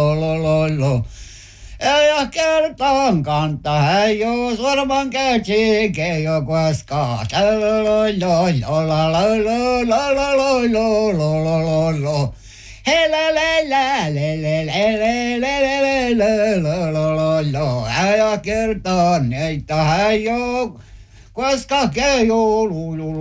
lo. Ja kertaan kantaa hän jo sorman käsi jo koska lo. Ja kertaan neitä hän jo koska joulu